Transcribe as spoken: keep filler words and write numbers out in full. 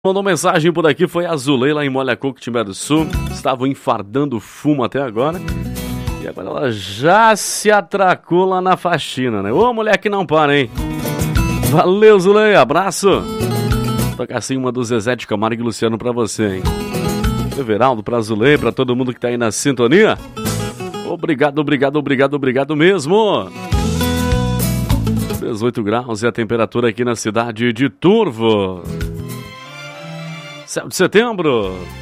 Mandou mensagem por aqui, foi a Zulei lá em Molhacoco, Timbé do Sul. Estavam enfardando fumo até agora. E agora ela já se atracou lá na faxina, né? Ô, mulher que não para, hein? Valeu, Zulei, abraço. Toca assim uma do Zezé de Camargo e Luciano pra você, hein? Everaldo, pra Zulei, pra todo mundo que tá aí na sintonia. Obrigado, obrigado, obrigado, obrigado mesmo. dezoito graus e a temperatura aqui na cidade de Turvo. sete de setembro.